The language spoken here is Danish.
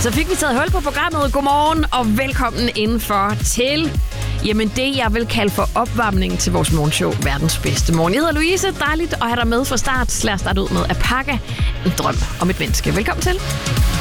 Så fik vi taget hul på programmet. Godmorgen og velkommen indenfor til det, jeg vil kalde for opvarmningen til vores morgenshow, Verdens Bedste Morgen. Jeg hedder Louise. Dejligt at have dig med fra start. Lad os starte ud med at pakke en drøm om et menneske. Velkommen til.